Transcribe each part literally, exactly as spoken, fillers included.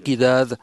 iniquidad,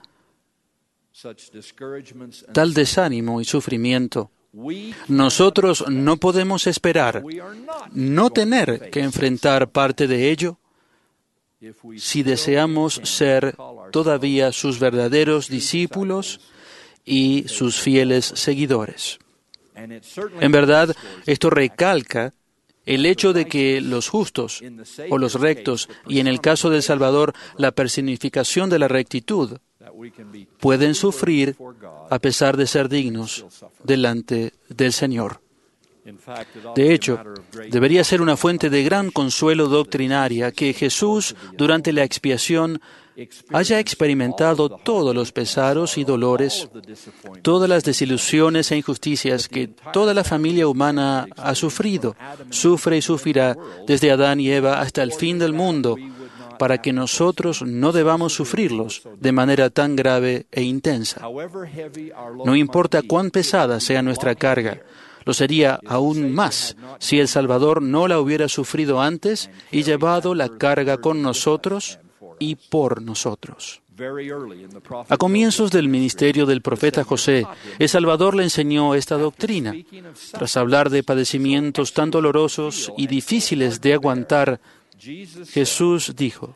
tal desánimo y sufrimiento, nosotros no podemos esperar no tener que enfrentar parte de ello si deseamos ser todavía sus verdaderos discípulos y sus fieles seguidores. En verdad, esto recalca el hecho de que los justos o los rectos, y en el caso del Salvador, la personificación de la rectitud, pueden sufrir a pesar de ser dignos delante del Señor. De hecho, debería ser una fuente de gran consuelo doctrinaria que Jesús, durante la expiación, haya experimentado todos los pesaros y dolores, todas las desilusiones e injusticias que toda la familia humana ha sufrido, sufre y sufrirá desde Adán y Eva hasta el fin del mundo, para que nosotros no debamos sufrirlos de manera tan grave e intensa. No importa cuán pesada sea nuestra carga, lo sería aún más si el Salvador no la hubiera sufrido antes y llevado la carga con nosotros y por nosotros. A comienzos del ministerio del profeta José, el Salvador le enseñó esta doctrina. Tras hablar de padecimientos tan dolorosos y difíciles de aguantar, Jesús dijo: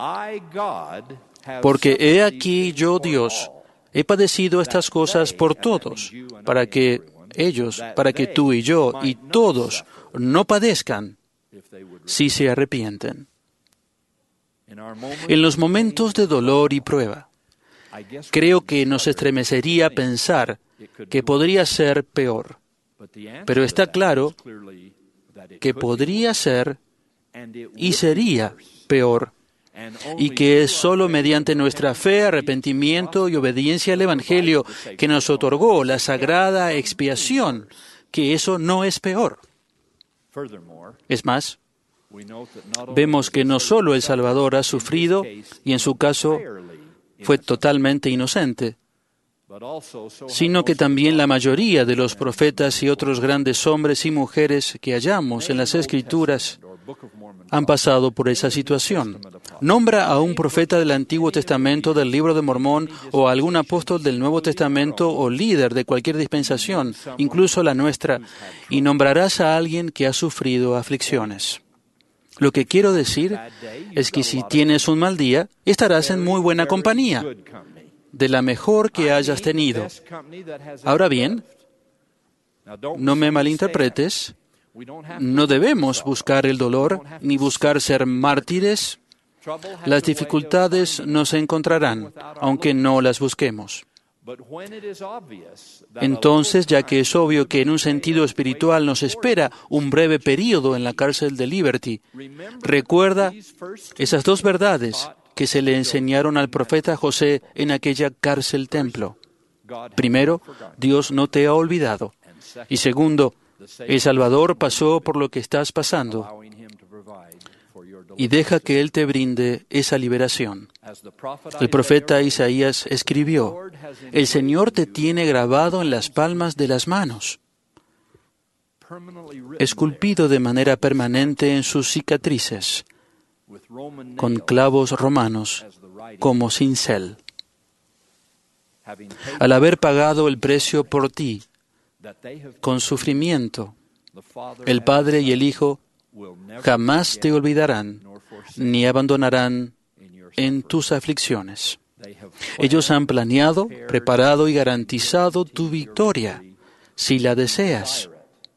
porque he aquí yo, Dios, he padecido estas cosas por todos, para que ellos, para que tú y yo y todos no padezcan si se arrepienten. En los momentos de dolor y prueba, creo que nos estremecería pensar que podría ser peor, pero está claro que podría ser y sería peor, y que es solo mediante nuestra fe, arrepentimiento y obediencia al Evangelio que nos otorgó la sagrada expiación, que eso no es peor. Es más, vemos que no solo el Salvador ha sufrido, y en su caso fue totalmente inocente, sino que también la mayoría de los profetas y otros grandes hombres y mujeres que hallamos en las Escrituras han pasado por esa situación. Nombra a un profeta del Antiguo Testamento, del Libro de Mormón, o a algún apóstol del Nuevo Testamento o líder de cualquier dispensación, incluso la nuestra, y nombrarás a alguien que ha sufrido aflicciones. Lo que quiero decir es que si tienes un mal día, estarás en muy buena compañía, de la mejor que hayas tenido. Ahora bien, no me malinterpretes, no debemos buscar el dolor ni buscar ser mártires. Las dificultades nos encontrarán, aunque no las busquemos. Entonces, ya que es obvio que en un sentido espiritual nos espera un breve período en la cárcel de Liberty, recuerda esas dos verdades que se le enseñaron al profeta José en aquella cárcel templo. Primero, Dios no te ha olvidado. Y segundo, el Salvador pasó por lo que estás pasando y deja que Él te brinde esa liberación. El profeta Isaías escribió: el Señor te tiene grabado en las palmas de las manos, esculpido de manera permanente en sus cicatrices, con clavos romanos como cincel. Al haber pagado el precio por ti, con sufrimiento, el Padre y el Hijo jamás te olvidarán ni abandonarán en tus aflicciones. Ellos han planeado, preparado y garantizado tu victoria, si la deseas.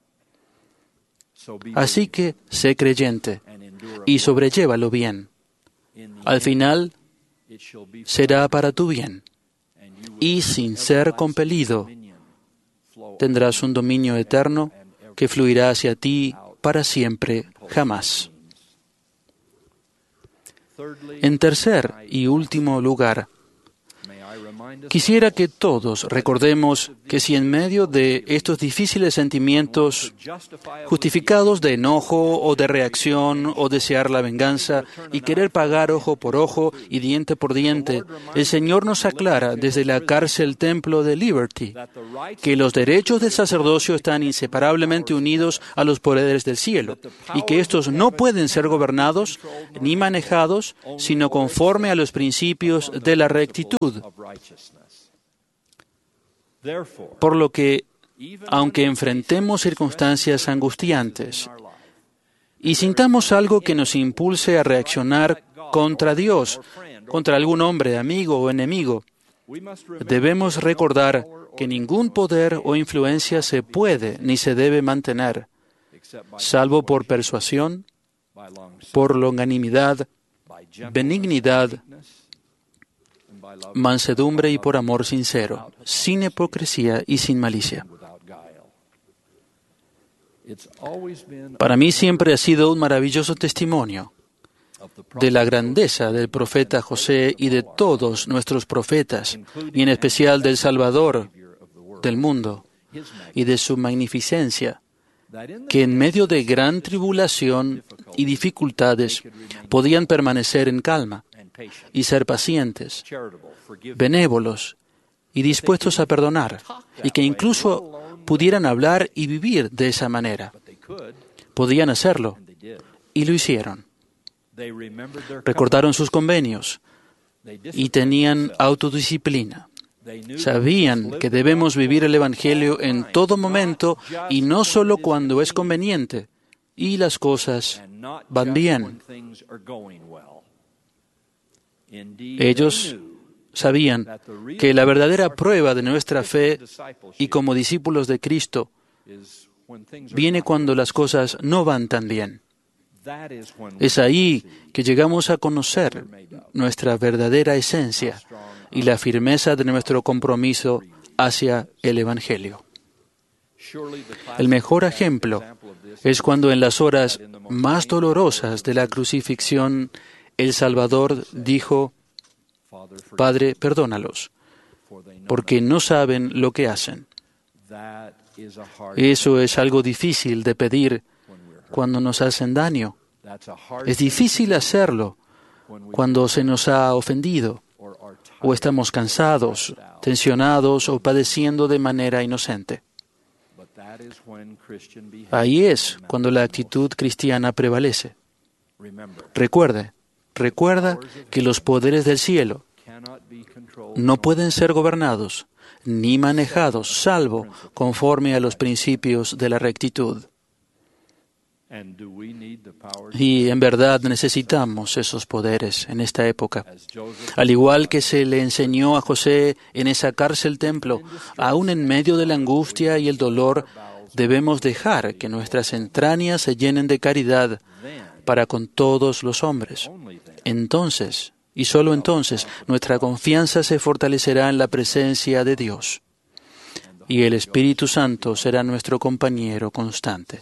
Así que sé creyente y sobrellévalo bien. Al final, será para tu bien, y sin ser compelido, tendrás un dominio eterno que fluirá hacia ti para siempre, jamás. En tercer y último lugar, Quisiera que todos recordemos que si en medio de estos difíciles sentimientos justificados de enojo o de reacción o desear la venganza y querer pagar ojo por ojo y diente por diente, el Señor nos aclara desde la cárcel templo de Liberty que los derechos del sacerdocio están inseparablemente unidos a los poderes del cielo y que estos no pueden ser gobernados ni manejados sino conforme a los principios de la rectitud. Por lo que, aunque enfrentemos circunstancias angustiantes y sintamos algo que nos impulse a reaccionar contra Dios, contra algún hombre, amigo o enemigo, debemos recordar que ningún poder o influencia se puede ni se debe mantener, salvo por persuasión, por longanimidad, benignidad, mansedumbre y por amor sincero, sin hipocresía y sin malicia. Para mí siempre ha sido un maravilloso testimonio de la grandeza del profeta José y de todos nuestros profetas, y en especial del Salvador del mundo, y de su magnificencia, que en medio de gran tribulación y dificultades podían permanecer en calma y ser pacientes, benévolos y dispuestos a perdonar, y que incluso pudieran hablar y vivir de esa manera. Podían hacerlo, y lo hicieron. Recordaron sus convenios y tenían autodisciplina. Sabían que debemos vivir el Evangelio en todo momento y no solo cuando es conveniente y las cosas van bien. Ellos sabían que la verdadera prueba de nuestra fe y como discípulos de Cristo viene cuando las cosas no van tan bien. Es ahí que llegamos a conocer nuestra verdadera esencia y la firmeza de nuestro compromiso hacia el Evangelio. El mejor ejemplo es cuando en las horas más dolorosas de la crucifixión el Salvador dijo: Padre, perdónalos, porque no saben lo que hacen. Eso es algo difícil de pedir cuando nos hacen daño. Es difícil hacerlo cuando se nos ha ofendido o estamos cansados, tensionados o padeciendo de manera inocente. Ahí es cuando la actitud cristiana prevalece. Recuerde, recuerda que los poderes del cielo no pueden ser gobernados ni manejados, salvo conforme a los principios de la rectitud. Y en verdad necesitamos esos poderes en esta época. Al igual que se le enseñó a José en esa cárcel templo, aún en medio de la angustia y el dolor, debemos dejar que nuestras entrañas se llenen de caridad para con todos los hombres. Entonces, y solo entonces, nuestra confianza se fortalecerá en la presencia de Dios, y el Espíritu Santo será nuestro compañero constante.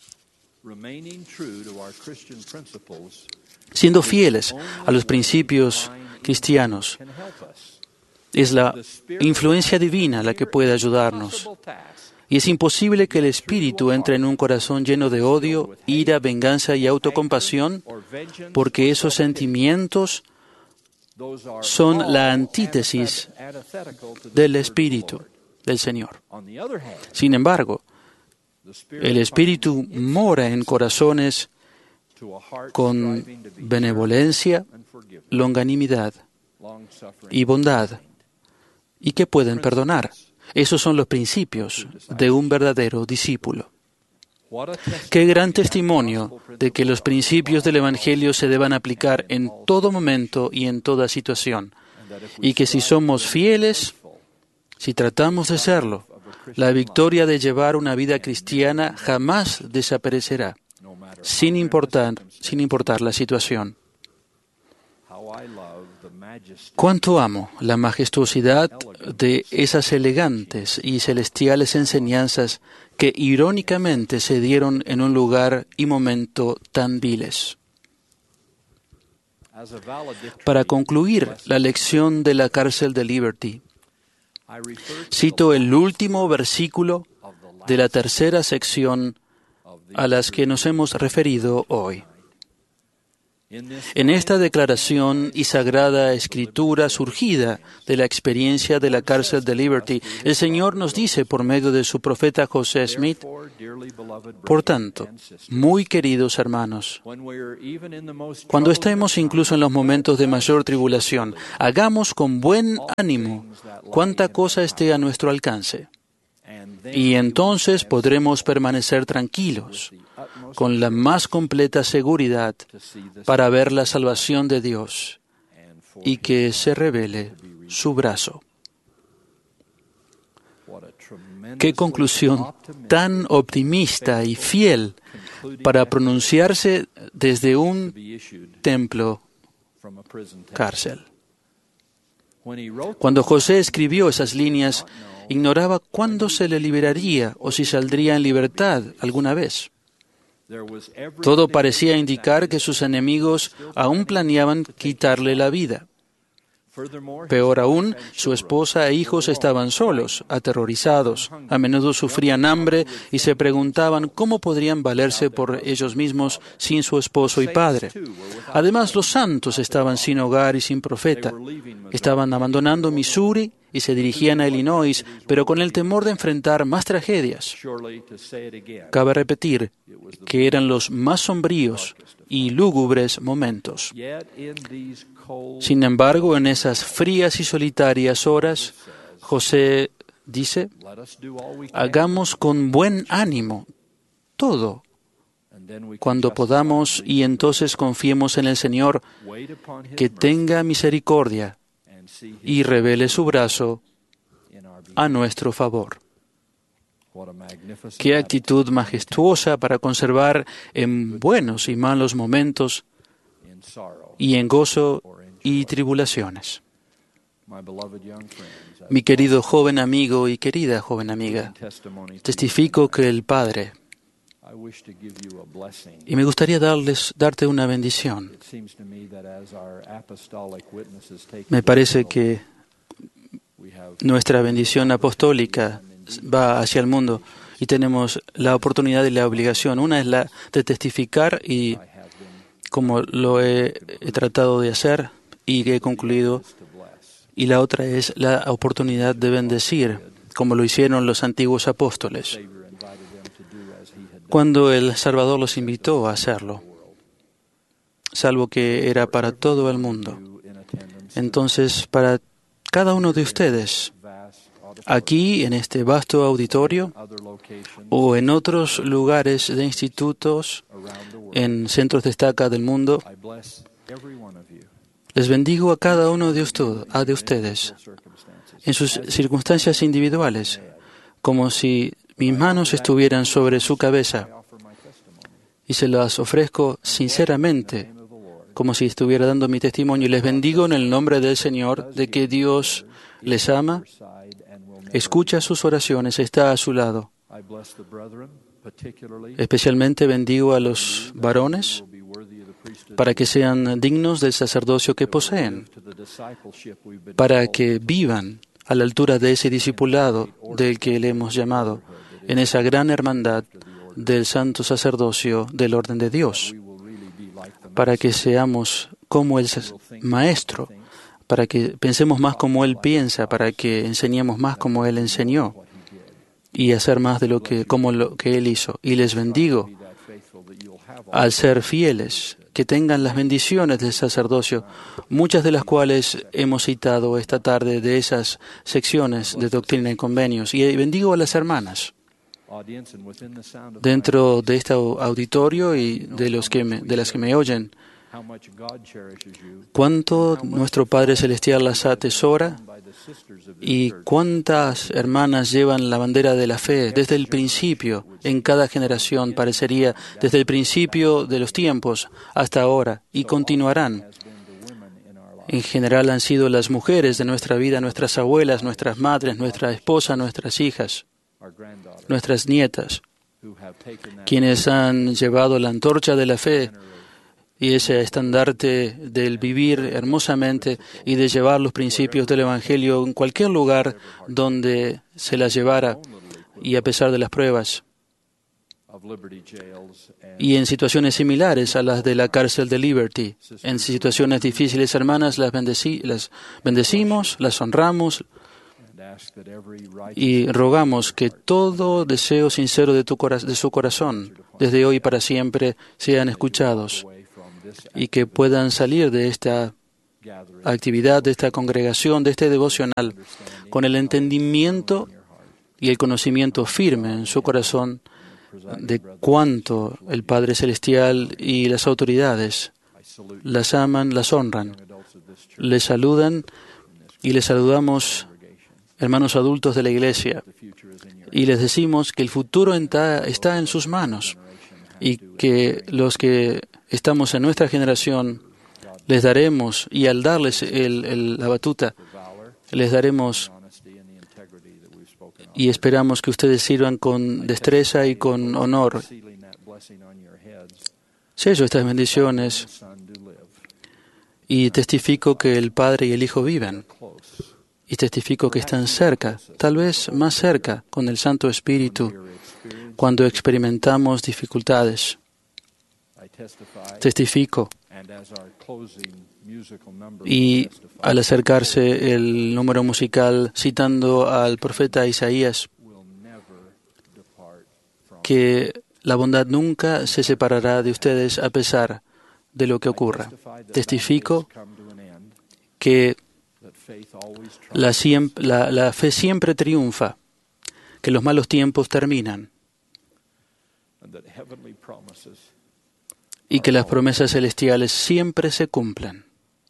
Siendo fieles a los principios cristianos, es la influencia divina la que puede ayudarnos. Y es imposible que el Espíritu entre en un corazón lleno de odio, ira, venganza y autocompasión, porque esos sentimientos son la antítesis del Espíritu del Señor. Sin embargo, el Espíritu mora en corazones con benevolencia, longanimidad y bondad, y que pueden perdonar. Esos son los principios de un verdadero discípulo. Qué gran testimonio de que los principios del Evangelio se deban aplicar en todo momento y en toda situación, y que si somos fieles, si tratamos de serlo, la victoria de llevar una vida cristiana jamás desaparecerá, sin importar, sin importar la situación. Cuánto amo la majestuosidad de esas elegantes y celestiales enseñanzas que irónicamente se dieron en un lugar y momento tan viles. Para concluir la lección de la cárcel de Liberty, Cito el último versículo de la tercera sección a las que nos hemos referido hoy. En esta declaración y sagrada escritura surgida de la experiencia de la cárcel de Liberty, el Señor nos dice por medio de su profeta José Smith: por tanto, muy queridos hermanos, cuando estemos incluso en los momentos de mayor tribulación, hagamos con buen ánimo cuanta cosa esté a nuestro alcance. Y entonces podremos permanecer tranquilos, con la más completa seguridad, para ver la salvación de Dios y que se revele su brazo. Qué conclusión tan optimista y fiel para pronunciarse desde un templo cárcel. Cuando José escribió esas líneas, ignoraba cuándo se le liberaría o si saldría en libertad alguna vez. Todo parecía indicar que sus enemigos aún planeaban quitarle la vida. Peor aún, su esposa e hijos estaban solos, aterrorizados. A menudo sufrían hambre y se preguntaban cómo podrían valerse por ellos mismos sin su esposo y padre. Además, los santos estaban sin hogar y sin profeta. Estaban abandonando Missouri y se dirigían a Illinois, pero con el temor de enfrentar más tragedias. Cabe repetir que eran los más sombríos y lúgubres momentos. Sin embargo, en esas frías y solitarias horas, José dice: hagamos con buen ánimo todo cuando podamos, y entonces confiemos en el Señor, que tenga misericordia y revele su brazo a nuestro favor. Qué actitud majestuosa para conservar en buenos y malos momentos y en gozo y tribulaciones. Mi querido joven amigo y querida joven amiga, testifico que el Padre, y me gustaría darles, darte una bendición. Me parece que nuestra bendición apostólica va hacia el mundo y tenemos la oportunidad y la obligación. Una es la de testificar, y como lo he, he tratado de hacer y que he concluido, y la otra es la oportunidad de bendecir, como lo hicieron los antiguos apóstoles, cuando el Salvador los invitó a hacerlo, salvo que era para todo el mundo. Entonces, para cada uno de ustedes, aquí en este vasto auditorio o en otros lugares de institutos, en centros de estaca del mundo, les bendigo a cada uno de ustedes, a de ustedes en sus circunstancias individuales, como si mis manos estuvieran sobre su cabeza, y se las ofrezco sinceramente, como si estuviera dando mi testimonio. Y les bendigo en el nombre del Señor, de que Dios les ama, escucha sus oraciones, está a su lado. Especialmente bendigo a los varones para que sean dignos del sacerdocio que poseen, para que vivan a la altura de ese discipulado del que le hemos llamado, en esa gran hermandad del santo sacerdocio del orden de Dios, para que seamos como el Maestro, para que pensemos más como Él piensa, para que enseñemos más como Él enseñó, y hacer más de lo que, como lo que Él hizo. Y les bendigo al ser fieles, que tengan las bendiciones del sacerdocio, muchas de las cuales hemos citado esta tarde de esas secciones de Doctrina y Convenios. Y bendigo a las hermanas dentro de este auditorio y de, los que me, de las que me oyen. Cuánto nuestro Padre Celestial las atesora y cuántas hermanas llevan la bandera de la fe desde el principio, en cada generación, parecería, desde el principio de los tiempos hasta ahora, y continuarán. En general han sido las mujeres de nuestra vida, nuestras abuelas, nuestras madres, nuestra esposa, nuestras hijas, nuestras nietas, quienes han llevado la antorcha de la fe y ese estandarte del vivir hermosamente y de llevar los principios del Evangelio en cualquier lugar donde se las llevara y a pesar de las pruebas. Y en situaciones similares a las de la cárcel de Liberty, en situaciones difíciles, hermanas, las, bendeci- las bendecimos, las honramos y rogamos que todo deseo sincero de, tu cora- de su corazón, desde hoy para siempre, sean escuchados y que puedan salir de esta actividad, de esta congregación, de este devocional, con el entendimiento y el conocimiento firme en su corazón de cuánto el Padre Celestial y las autoridades las aman, las honran, les saludan y les saludamos, hermanos adultos de la Iglesia, y les decimos que el futuro está, está en sus manos y que los que estamos en nuestra generación les daremos, y al darles el, el, la batuta, les daremos y esperamos que ustedes sirvan con destreza y con honor. Sello estas bendiciones y testifico que el Padre y el Hijo viven. Y testifico que están cerca, tal vez más cerca, con el Santo Espíritu, cuando experimentamos dificultades. Testifico. Y al acercarse el número musical citando al profeta Isaías, que la bondad nunca se separará de ustedes a pesar de lo que ocurra. Testifico que la, la, la fe siempre triunfa, que los malos tiempos terminan y que las promesas celestiales siempre se cumplen.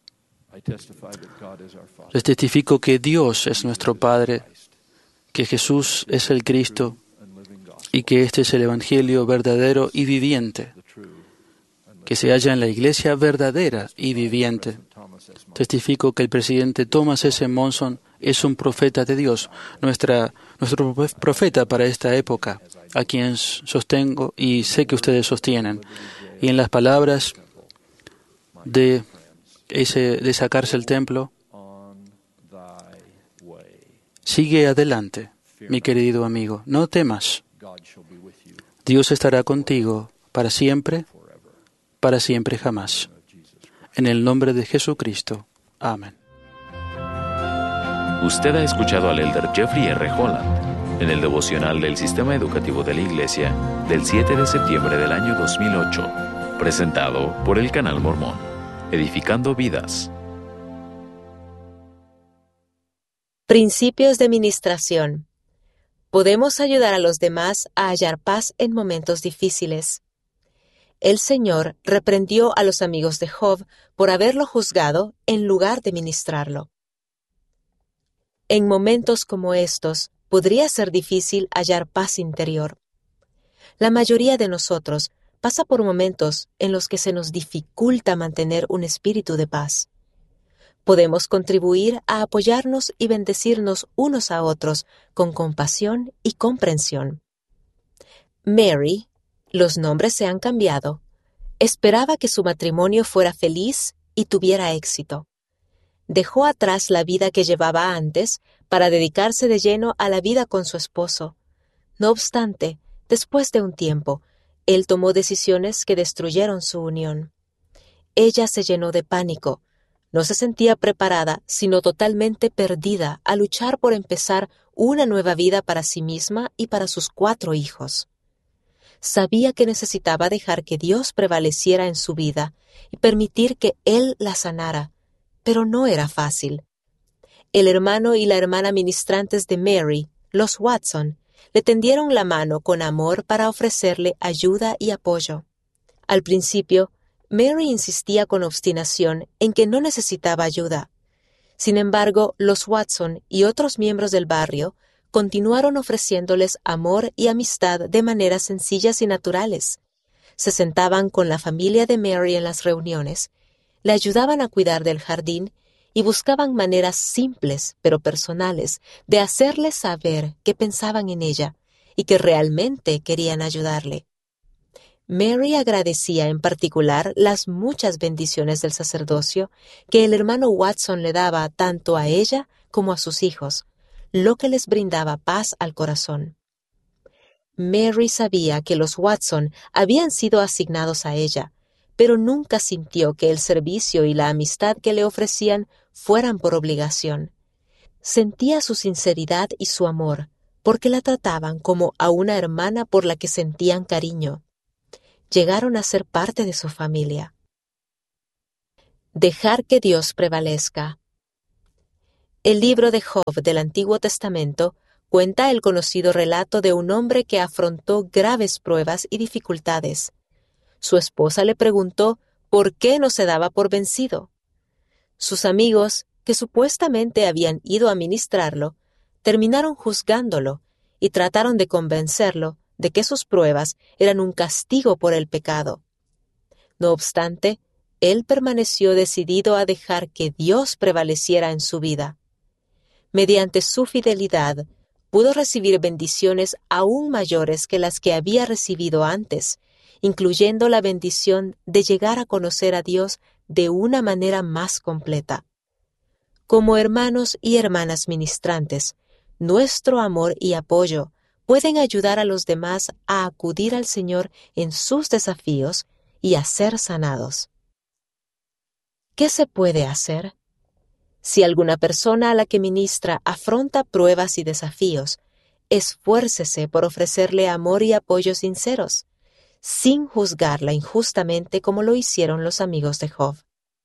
Les testifico que Dios es nuestro Padre, que Jesús es el Cristo y que este es el Evangelio verdadero y viviente, que se halla en la Iglesia verdadera y viviente. Testifico que el presidente Thomas S. Monson es un profeta de Dios, nuestra, nuestro profeta para esta época, a quien sostengo y sé que ustedes sostienen. Y en las palabras de, ese, de sacarse el templo, sigue adelante, mi querido amigo, no temas. Dios estará contigo para siempre, para siempre jamás. En el nombre de Jesucristo. Amén. Usted ha escuchado al elder Jeffrey R. Holland en el devocional del Sistema Educativo de la Iglesia del siete de septiembre del año dos mil ocho, presentado por el Canal Mormón, edificando vidas. Principios de ministración. Podemos ayudar a los demás a hallar paz en momentos difíciles. El Señor reprendió a los amigos de Job por haberlo juzgado en lugar de ministrarlo. En momentos como estos, podría ser difícil hallar paz interior. La mayoría de nosotros pasa por momentos en los que se nos dificulta mantener un espíritu de paz. Podemos contribuir a apoyarnos y bendecirnos unos a otros con compasión y comprensión. Mary, los nombres se han cambiado, esperaba que su matrimonio fuera feliz y tuviera éxito. Dejó atrás la vida que llevaba antes para dedicarse de lleno a la vida con su esposo. No obstante, después de un tiempo, él tomó decisiones que destruyeron su unión. Ella se llenó de pánico. No se sentía preparada, sino totalmente perdida a luchar por empezar una nueva vida para sí misma y para sus cuatro hijos. Sabía que necesitaba dejar que Dios prevaleciera en su vida y permitir que Él la sanara, pero no era fácil. El hermano y la hermana ministrantes de Mary, los Watson, le tendieron la mano con amor para ofrecerle ayuda y apoyo. Al principio, Mary insistía con obstinación en que no necesitaba ayuda. Sin embargo, los Watson y otros miembros del barrio continuaron ofreciéndoles amor y amistad de maneras sencillas y naturales. Se sentaban con la familia de Mary en las reuniones, le ayudaban a cuidar del jardín y buscaban maneras simples pero personales de hacerle saber que pensaban en ella y que realmente querían ayudarle. Mary agradecía en particular las muchas bendiciones del sacerdocio que el hermano Watson le daba tanto a ella como a sus hijos, lo que les brindaba paz al corazón. Mary sabía que los Watson habían sido asignados a ella, pero nunca sintió que el servicio y la amistad que le ofrecían fueran por obligación. Sentía su sinceridad y su amor, porque la trataban como a una hermana por la que sentían cariño. Llegaron a ser parte de su familia. Dejar que Dios prevalezca. El libro de Job del Antiguo Testamento cuenta el conocido relato de un hombre que afrontó graves pruebas y dificultades. Su esposa le preguntó por qué no se daba por vencido. Sus amigos, que supuestamente habían ido a ministrarlo, terminaron juzgándolo y trataron de convencerlo de que sus pruebas eran un castigo por el pecado. No obstante, él permaneció decidido a dejar que Dios prevaleciera en su vida. Mediante su fidelidad, pudo recibir bendiciones aún mayores que las que había recibido antes, incluyendo la bendición de llegar a conocer a Dios de una manera más completa. Como hermanos y hermanas ministrantes, nuestro amor y apoyo pueden ayudar a los demás a acudir al Señor en sus desafíos y a ser sanados. ¿Qué se puede hacer? Si alguna persona a la que ministra afronta pruebas y desafíos, esfuércese por ofrecerle amor y apoyo sinceros, sin juzgarla injustamente como lo hicieron los amigos de Job.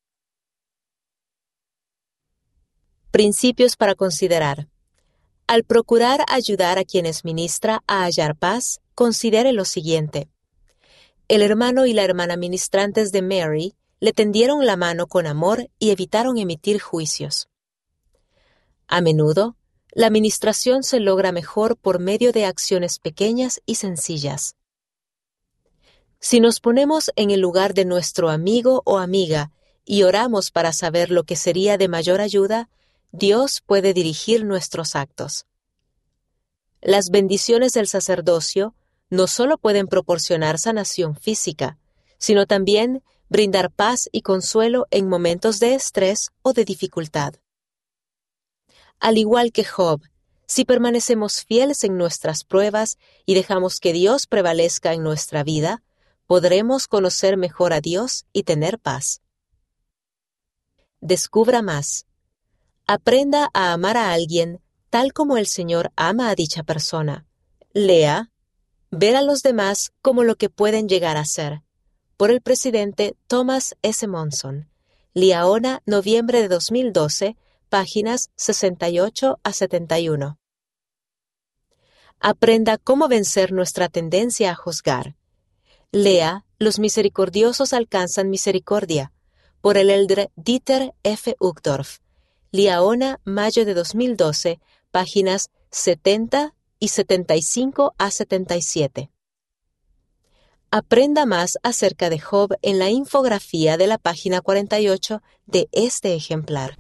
Principios para considerar. Al procurar ayudar a quienes ministra a hallar paz, considere lo siguiente. El hermano y la hermana ministrantes de Mary le tendieron la mano con amor y evitaron emitir juicios. A menudo, la ministración se logra mejor por medio de acciones pequeñas y sencillas. Si nos ponemos en el lugar de nuestro amigo o amiga y oramos para saber lo que sería de mayor ayuda, Dios puede dirigir nuestros actos. Las bendiciones del sacerdocio no solo pueden proporcionar sanación física, sino también brindar paz y consuelo en momentos de estrés o de dificultad. Al igual que Job, si permanecemos fieles en nuestras pruebas y dejamos que Dios prevalezca en nuestra vida, podremos conocer mejor a Dios y tener paz. Descubra más. Aprenda a amar a alguien tal como el Señor ama a dicha persona. Lea, Ver a los demás como lo que pueden llegar a ser, por el presidente Thomas S. Monson. Liahona, noviembre de dos mil doce, páginas sesenta y ocho a setenta y uno. Aprenda cómo vencer nuestra tendencia a juzgar. Lea Los misericordiosos alcanzan misericordia, por el elder Dieter F. Uchtdorf. Liahona, mayo de dos mil doce, páginas setenta y setenta y cinco a setenta y siete. Aprenda más acerca de Job en la infografía de la página cuarenta y ocho de este ejemplar.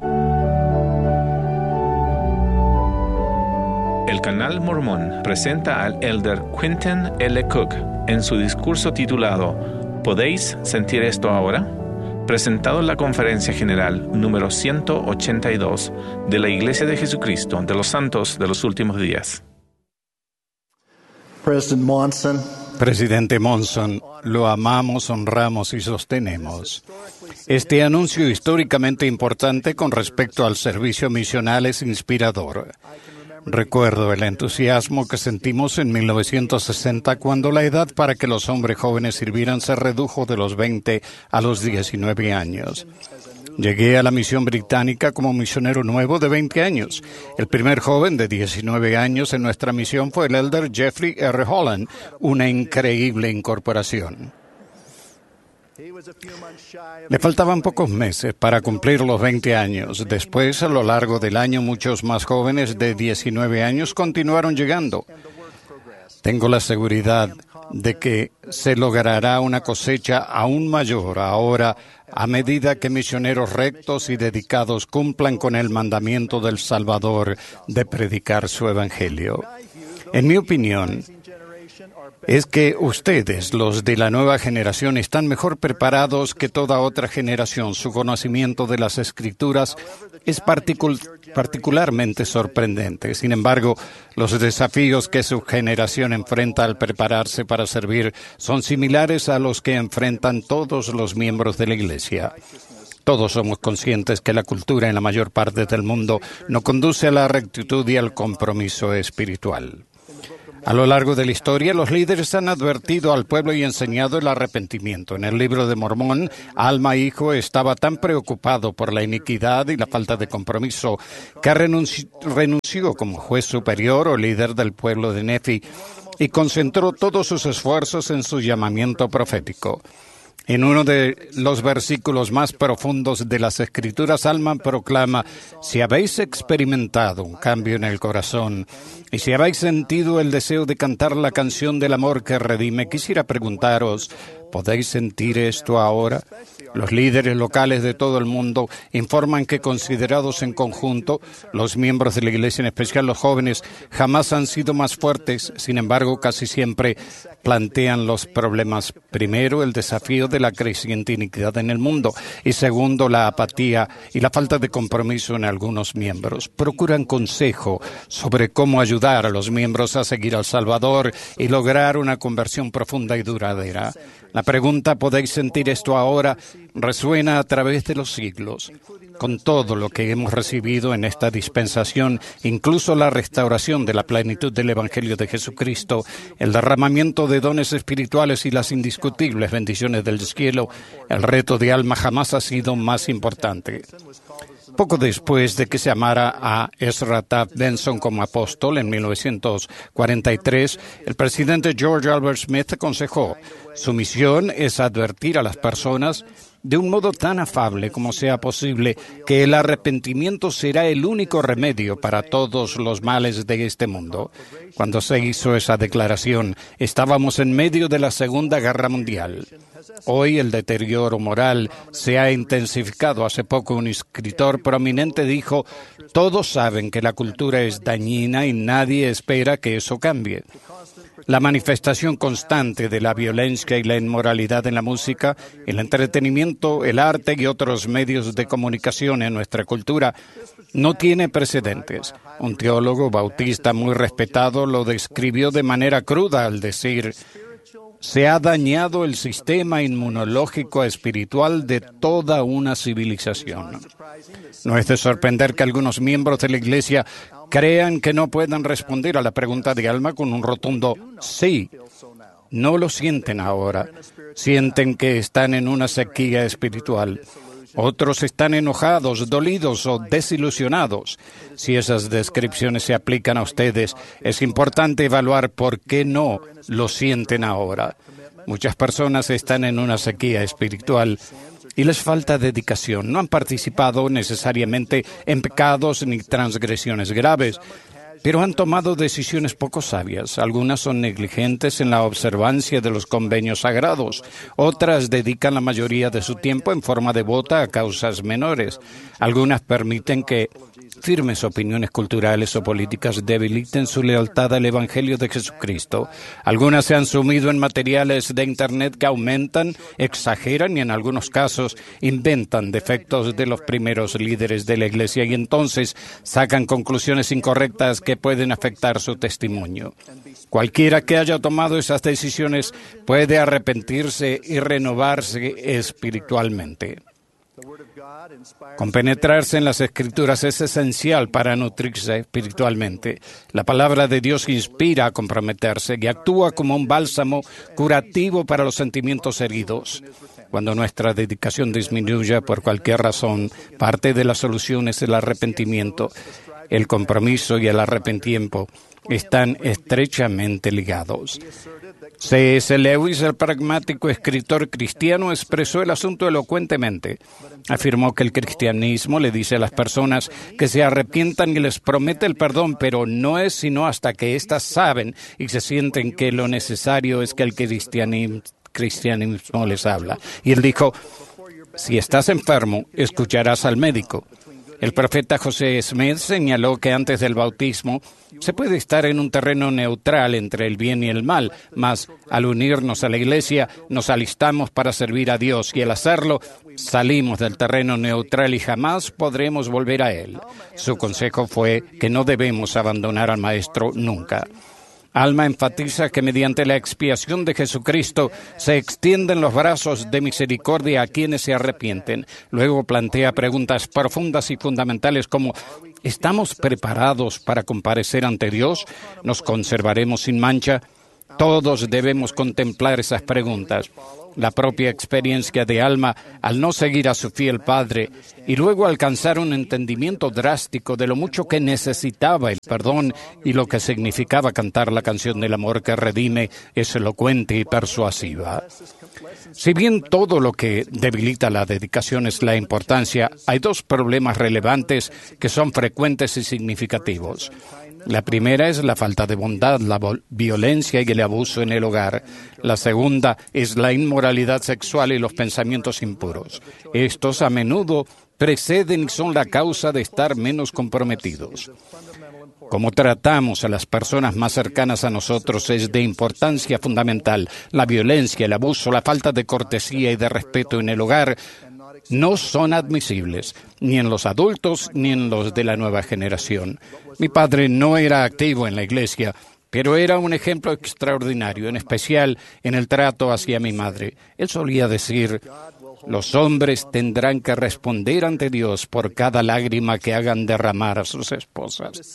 El Canal Mormón presenta al elder Quentin L. Cook en su discurso titulado ¿Podéis sentir esto ahora?, presentado en la Conferencia General número ciento ochenta y dos de la Iglesia de Jesucristo de los Santos de los Últimos Días. President Monson, Presidente Monson, lo amamos, honramos y sostenemos. Este anuncio históricamente importante con respecto al servicio misional es inspirador. Recuerdo el entusiasmo que sentimos en mil novecientos sesenta cuando la edad para que los hombres jóvenes sirvieran se redujo de los veinte a los diecinueve años. Llegué a la misión británica como misionero nuevo de veinte años. El primer joven de diecinueve años en nuestra misión fue el elder Jeffrey R. Holland, una increíble incorporación. Le faltaban pocos meses para cumplir los veinte años. Después, a lo largo del año, muchos más jóvenes de diecinueve años continuaron llegando. Tengo la seguridad de que se logrará una cosecha aún mayor ahora a medida que misioneros rectos y dedicados cumplan con el mandamiento del Salvador de predicar su evangelio. En mi opinión, es que ustedes, los de la nueva generación, están mejor preparados que toda otra generación. Su conocimiento de las Escrituras es particul- particularmente sorprendente. Sin embargo, los desafíos que su generación enfrenta al prepararse para servir son similares a los que enfrentan todos los miembros de la Iglesia. Todos somos conscientes que la cultura en la mayor parte del mundo no conduce a la rectitud y al compromiso espiritual. A lo largo de la historia, los líderes han advertido al pueblo y enseñado el arrepentimiento. En el libro de Mormón, Alma hijo estaba tan preocupado por la iniquidad y la falta de compromiso que renunci- renunció como juez superior o líder del pueblo de Nefi y concentró todos sus esfuerzos en su llamamiento profético. En uno de los versículos más profundos de las Escrituras, Alma proclama: si habéis experimentado un cambio en el corazón y si habéis sentido el deseo de cantar la canción del amor que redime, quisiera preguntaros, ¿podéis sentir esto ahora? Los líderes locales de todo el mundo informan que, considerados en conjunto, los miembros de la Iglesia, en especial los jóvenes, jamás han sido más fuertes. Sin embargo, casi siempre plantean los problemas. Primero, el desafío de la creciente iniquidad en el mundo. Y segundo, la apatía y la falta de compromiso en algunos miembros. Procuran consejo sobre cómo ayudar a los miembros a seguir al Salvador y lograr una conversión profunda y duradera. La pregunta, ¿podéis sentir esto ahora?, resuena a través de los siglos. Con todo lo que hemos recibido en esta dispensación, incluso la restauración de la plenitud del Evangelio de Jesucristo, el derramamiento de dones espirituales y las indiscutibles bendiciones del cielo, el reto de Alma jamás ha sido más importante. Poco después de que se llamara a Ezra Taft Benson como apóstol en mil novecientos cuarenta y tres, el presidente George Albert Smith aconsejó: su misión es advertir a las personas de un modo tan afable como sea posible que el arrepentimiento será el único remedio para todos los males de este mundo. Cuando se hizo esa declaración, estábamos en medio de la Segunda Guerra Mundial. Hoy el deterioro moral se ha intensificado. Hace poco un escritor prominente dijo: todos saben que la cultura es dañina y nadie espera que eso cambie. La manifestación constante de la violencia y la inmoralidad en la música, el entretenimiento, el arte y otros medios de comunicación en nuestra cultura no tiene precedentes. Un teólogo bautista muy respetado lo describió de manera cruda al decir: se ha dañado el sistema inmunológico espiritual de toda una civilización. No es de sorprender que algunos miembros de la Iglesia crean que no puedan responder a la pregunta de Alma con un rotundo sí. No lo sienten ahora. Sienten que están en una sequía espiritual. Otros están enojados, dolidos o desilusionados. Si esas descripciones se aplican a ustedes, es importante evaluar por qué no lo sienten ahora. Muchas personas están en una sequía espiritual y les falta dedicación. No han participado necesariamente en pecados ni transgresiones graves, pero han tomado decisiones poco sabias. Algunas son negligentes en la observancia de los convenios sagrados. Otras dedican la mayoría de su tiempo en forma devota a causas menores. Algunas permiten que firmes opiniones culturales o políticas debiliten su lealtad al Evangelio de Jesucristo. Algunas se han sumido en materiales de Internet que aumentan, exageran y en algunos casos inventan defectos de los primeros líderes de la Iglesia y entonces sacan conclusiones incorrectas que pueden afectar su testimonio. Cualquiera que haya tomado esas decisiones puede arrepentirse y renovarse espiritualmente. Compenetrarse en las Escrituras es esencial para nutrirse espiritualmente. La palabra de Dios inspira a comprometerse y actúa como un bálsamo curativo para los sentimientos heridos. Cuando nuestra dedicación disminuye por cualquier razón, parte de la solución es el arrepentimiento. El compromiso y el arrepentimiento están estrechamente ligados. C S Lewis, el pragmático escritor cristiano, expresó el asunto elocuentemente. Afirmó que el cristianismo le dice a las personas que se arrepientan y les promete el perdón, pero no es sino hasta que éstas saben y se sienten que lo necesario es que el cristianismo, cristianismo les habla. Y él dijo: si estás enfermo, escucharás al médico. El profeta José Smith señaló que antes del bautismo se puede estar en un terreno neutral entre el bien y el mal, mas al unirnos a la Iglesia nos alistamos para servir a Dios y al hacerlo salimos del terreno neutral y jamás podremos volver a él. Su consejo fue que no debemos abandonar al Maestro nunca. Alma enfatiza que mediante la expiación de Jesucristo se extienden los brazos de misericordia a quienes se arrepienten. Luego plantea preguntas profundas y fundamentales como: ¿estamos preparados para comparecer ante Dios? ¿Nos conservaremos sin mancha? Todos debemos contemplar esas preguntas. La propia experiencia de Alma al no seguir a su fiel padre y luego alcanzar un entendimiento drástico de lo mucho que necesitaba el perdón y lo que significaba cantar la canción del amor que redime es elocuente y persuasiva. Si bien todo lo que debilita la dedicación es la importancia, hay dos problemas relevantes que son frecuentes y significativos. La primera es la falta de bondad, la violencia y el abuso en el hogar. La segunda es la inmoralidad sexual y los pensamientos impuros. Estos a menudo preceden y son la causa de estar menos comprometidos. Cómo tratamos a las personas más cercanas a nosotros es de importancia fundamental. La violencia, el abuso, la falta de cortesía y de respeto en el hogar no son admisibles, ni en los adultos ni en los de la nueva generación. Mi padre no era activo en la iglesia, pero era un ejemplo extraordinario, en especial en el trato hacia mi madre. Él solía decir: los hombres tendrán que responder ante Dios por cada lágrima que hagan derramar a sus esposas.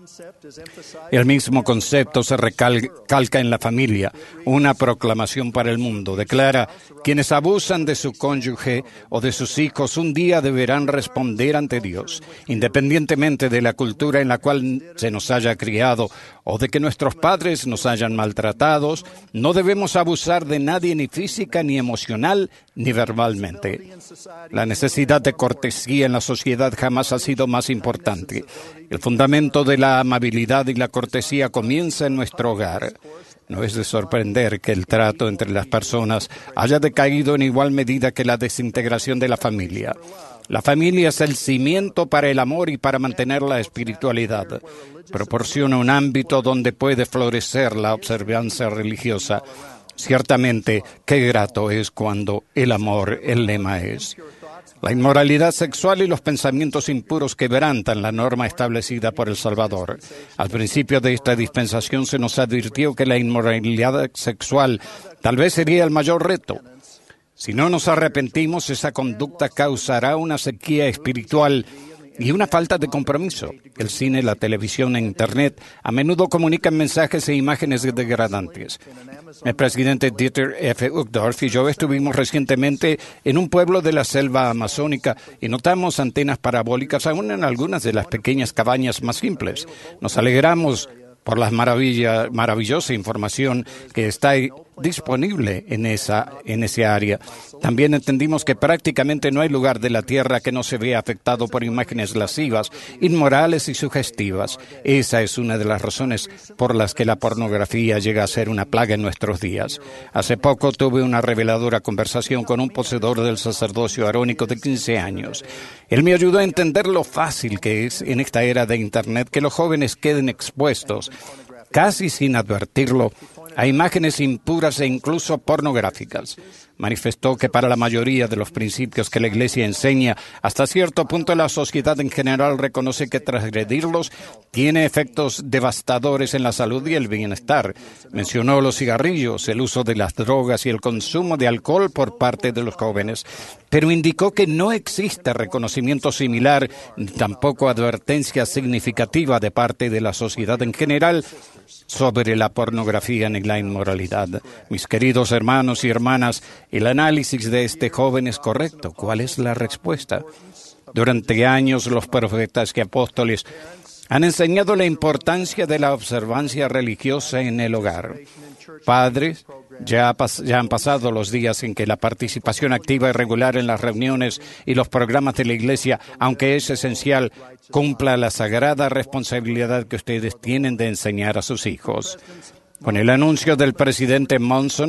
El mismo concepto se recalca en la familia. Una proclamación para el mundo declara: quienes abusan de su cónyuge o de sus hijos un día deberán responder ante Dios, independientemente de la cultura en la cual se nos haya criado o de que nuestros padres nos hayan maltratados. No debemos abusar de nadie ni física, ni emocional, ni verbalmente. La necesidad de cortesía en la sociedad jamás ha sido más importante. El fundamento de la amabilidad y la cortesía comienza en nuestro hogar. No es de sorprender que el trato entre las personas haya decaído en igual medida que la desintegración de la familia. La familia es el cimiento para el amor y para mantener la espiritualidad. Proporciona un ámbito donde puede florecer la observancia religiosa. Ciertamente, qué grato es cuando el amor, el lema es. La inmoralidad sexual y los pensamientos impuros quebrantan la norma establecida por el Salvador. Al principio de esta dispensación se nos advirtió que la inmoralidad sexual tal vez sería el mayor reto. Si no nos arrepentimos, esa conducta causará una sequía espiritual y una falta de compromiso. El cine, la televisión e Internet a menudo comunican mensajes e imágenes degradantes. El presidente Dieter F. Uchtdorf y yo estuvimos recientemente en un pueblo de la selva amazónica y notamos antenas parabólicas aún en algunas de las pequeñas cabañas más simples. Nos alegramos por la maravilla, maravillosa información que está disponible en esa, en ese área. También entendimos que prácticamente no hay lugar de la tierra que no se vea afectado por imágenes lascivas, inmorales y sugestivas. Esa es una de las razones por las que la pornografía llega a ser una plaga en nuestros días. Hace poco tuve una reveladora conversación con un poseedor del sacerdocio arónico de quince años. Él me ayudó a entender lo fácil que es en esta era de Internet que los jóvenes queden expuestos, casi sin advertirlo, a imágenes impuras e incluso pornográficas. Manifestó que para la mayoría de los principios que la Iglesia enseña, hasta cierto punto la sociedad en general reconoce que transgredirlos tiene efectos devastadores en la salud y el bienestar. Mencionó los cigarrillos, el uso de las drogas y el consumo de alcohol por parte de los jóvenes, pero indicó que no existe reconocimiento similar ni tampoco advertencia significativa de parte de la sociedad en general sobre la pornografía ni la inmoralidad. Mis queridos hermanos y hermanas, el análisis de este joven es correcto. ¿Cuál es la respuesta? Durante años los profetas y apóstoles han enseñado la importancia de la observancia religiosa en el hogar. Padres, ya, pas- ya han pasado los días en que la participación activa y regular en las reuniones y los programas de la Iglesia, aunque es esencial, cumpla la sagrada responsabilidad que ustedes tienen de enseñar a sus hijos. Con el anuncio del presidente Monson,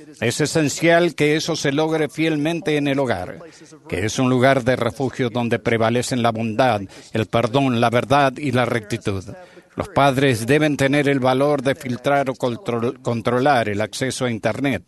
Es esencial que eso se logre fielmente en el hogar, que es un lugar de refugio donde prevalecen la bondad, el perdón, la verdad y la rectitud. Los padres deben tener el valor de filtrar o control, controlar el acceso a Internet.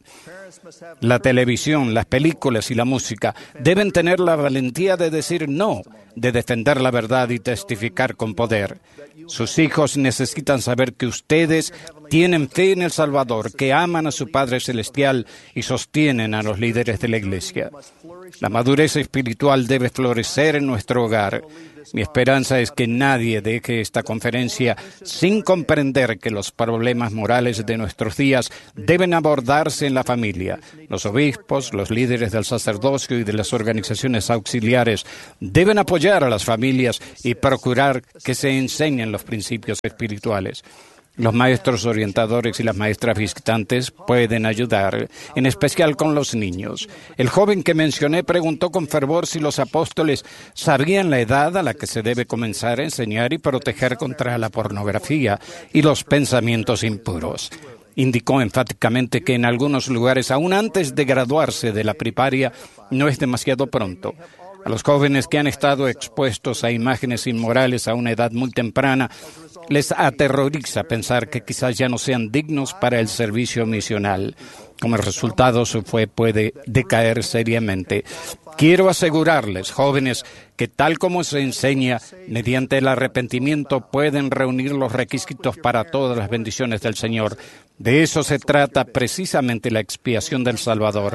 La televisión, las películas y la música deben tener la valentía de decir no, de defender la verdad y testificar con poder. Sus hijos necesitan saber que ustedes tienen fe en el Salvador, que aman a su Padre Celestial y sostienen a los líderes de la Iglesia. La madurez espiritual debe florecer en nuestro hogar. Mi esperanza es que nadie deje esta conferencia sin comprender que los problemas morales de nuestros días deben abordarse en la familia. Los obispos, los líderes del sacerdocio y de las organizaciones auxiliares deben apoyar a las familias y procurar que se enseñen los principios espirituales. Los maestros orientadores y las maestras visitantes pueden ayudar, en especial con los niños. El joven que mencioné preguntó con fervor si los apóstoles sabían la edad a la que se debe comenzar a enseñar y proteger contra la pornografía y los pensamientos impuros. Indicó enfáticamente que en algunos lugares, aún antes de graduarse de la primaria, no es demasiado pronto. A los jóvenes que han estado expuestos a imágenes inmorales a una edad muy temprana, les aterroriza pensar que quizás ya no sean dignos para el servicio misional. Como resultado, su fe puede decaer seriamente. Quiero asegurarles, jóvenes, que tal como se enseña, mediante el arrepentimiento pueden reunir los requisitos para todas las bendiciones del Señor. De eso se trata precisamente la expiación del Salvador.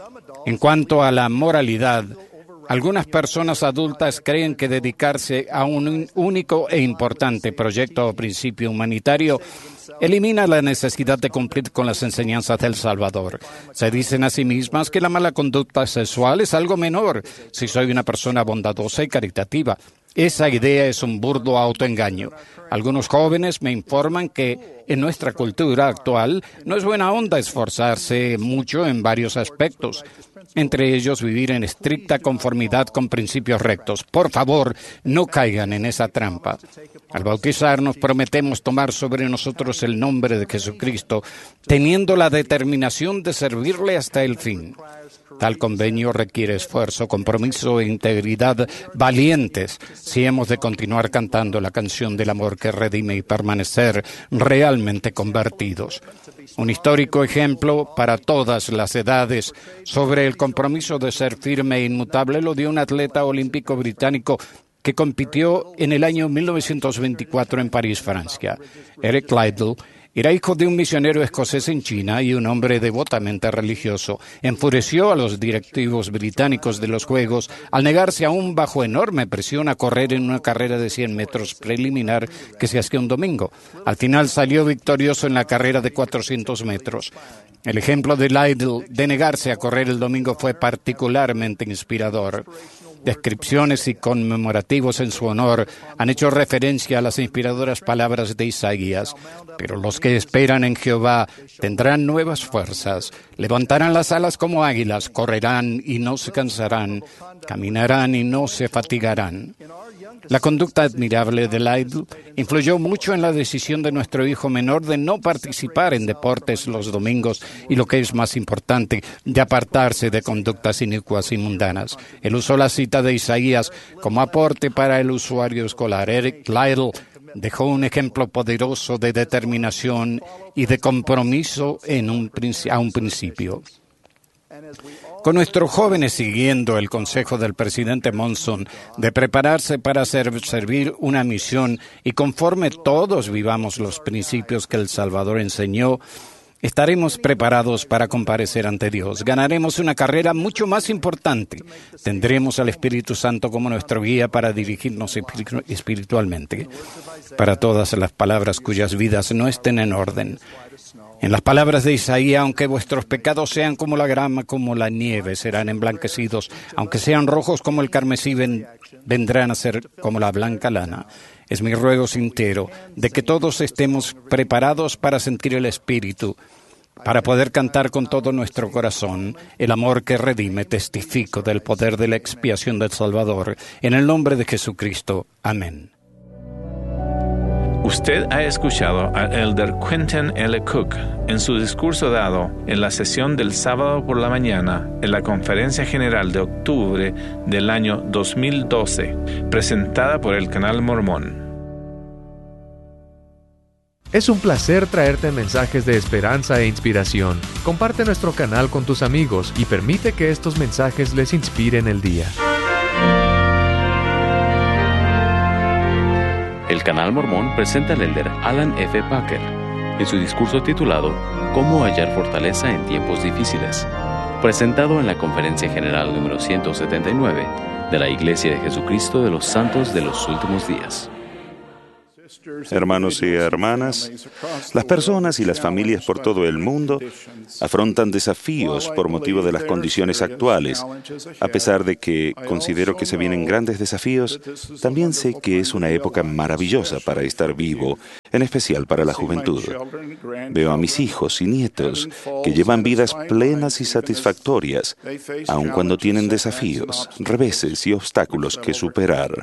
En cuanto a la moralidad, algunas personas adultas creen que dedicarse a un único e importante proyecto o principio humanitario elimina la necesidad de cumplir con las enseñanzas del Salvador. Se dicen a sí mismas que la mala conducta sexual es algo menor si soy una persona bondadosa y caritativa. Esa idea es un burdo autoengaño. Algunos jóvenes me informan que en nuestra cultura actual no es buena onda esforzarse mucho en varios aspectos, entre ellos vivir en estricta conformidad con principios rectos. Por favor, no caigan en esa trampa. Al bautizarnos prometemos tomar sobre nosotros el nombre de Jesucristo, teniendo la determinación de servirle hasta el fin. Tal convenio requiere esfuerzo, compromiso e integridad valientes si hemos de continuar cantando la canción del amor que redime y permanecer realmente convertidos. Un histórico ejemplo para todas las edades sobre el compromiso de ser firme e inmutable lo dio un atleta olímpico británico que compitió en el año mil novecientos veinticuatro en París, Francia. Eric Liddell era hijo de un misionero escocés en China y un hombre devotamente religioso. Enfureció a los directivos británicos de los Juegos al negarse aún bajo enorme presión a correr en una carrera de cien metros preliminar que se hacía un domingo. Al final salió victorioso en la carrera de cuatrocientos metros. El ejemplo de Liddell de negarse a correr el domingo fue particularmente inspirador. Descripciones y conmemorativos en su honor han hecho referencia a las inspiradoras palabras de Isaías. Pero los que esperan en Jehová tendrán nuevas fuerzas, levantarán las alas como águilas, correrán y no se cansarán, caminarán y no se fatigarán. La conducta admirable de Liddell influyó mucho en la decisión de nuestro hijo menor de no participar en deportes los domingos y, lo que es más importante, de apartarse de conductas inicuas y mundanas. Él usó la cita de Isaías como aporte para el usuario escolar. Eric Liddell dejó un ejemplo poderoso de determinación y de compromiso en un, a un principio. Con nuestros jóvenes siguiendo el consejo del presidente Monson de prepararse para ser, servir una misión y conforme todos vivamos los principios que el Salvador enseñó, estaremos preparados para comparecer ante Dios. Ganaremos una carrera mucho más importante. Tendremos al Espíritu Santo como nuestro guía para dirigirnos espiritualmente. Para todas las palabras cuyas vidas no estén en orden. En las palabras de Isaías, aunque vuestros pecados sean como la grama, como la nieve, serán emblanquecidos. Aunque sean rojos como el carmesí, ven, vendrán a ser como la blanca lana. Es mi ruego sincero de que todos estemos preparados para sentir el Espíritu, para poder cantar con todo nuestro corazón el amor que redime. Testifico del poder de la expiación del Salvador. En el nombre de Jesucristo. Amén. Usted ha escuchado al elder Quentin L. Cook en su discurso dado en la sesión del sábado por la mañana en la Conferencia General de octubre del año dos mil doce, presentada por el Canal Mormón. Es un placer traerte mensajes de esperanza e inspiración. Comparte nuestro canal con tus amigos y permite que estos mensajes les inspiren el día. El Canal Mormón presenta al elder Alan F. Packer en su discurso titulado «Cómo hallar fortaleza en tiempos difíciles», presentado en la Conferencia General número ciento setenta y nueve de la Iglesia de Jesucristo de los Santos de los Últimos Días. Hermanos y hermanas, las personas y las familias por todo el mundo afrontan desafíos por motivo de las condiciones actuales. A pesar de que considero que se vienen grandes desafíos, también sé que es una época maravillosa para estar vivo, en especial para la juventud. Veo a mis hijos y nietos que llevan vidas plenas y satisfactorias, aun cuando tienen desafíos, reveses y obstáculos que superar.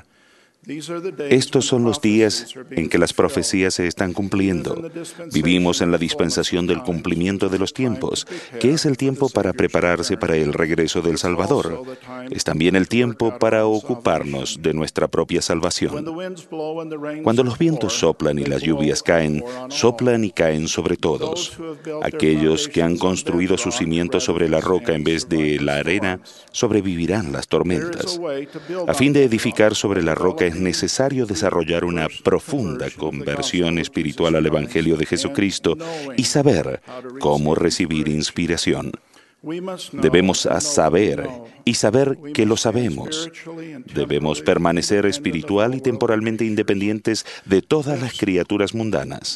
Estos son los días en que las profecías se están cumpliendo. Vivimos en la dispensación del cumplimiento de los tiempos, que es el tiempo para prepararse para el regreso del Salvador. Es también el tiempo para ocuparnos de nuestra propia salvación. Cuando los vientos soplan y las lluvias caen, soplan y caen sobre todos. Aquellos que han construido sus cimientos sobre la roca en vez de la arena, sobrevivirán las tormentas. A fin de edificar sobre la roca es necesario desarrollar una profunda conversión espiritual al Evangelio de Jesucristo y saber cómo recibir inspiración. Debemos saber y saber que lo sabemos. Debemos permanecer espiritual y temporalmente independientes de todas las criaturas mundanas.